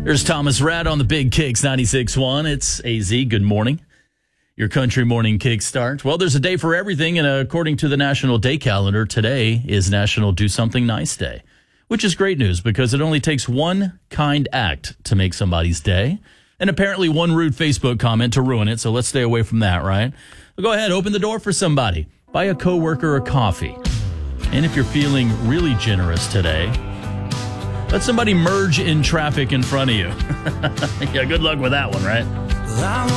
There's Thomas Rad on the Big Kicks 96.1. It's AZ. Good morning. Your country morning kickstart. Well, there's a day for everything, and according to the National Day Calendar, today is National Do Something Nice Day, which is great news because it only takes one kind act to make somebody's day, and apparently one rude Facebook comment to ruin it, so let's stay away from that, right? Go ahead, open the door for somebody. Buy a coworker a coffee. And if you're feeling really generous today, let somebody merge in traffic in front of you. Yeah, good luck with that one, right?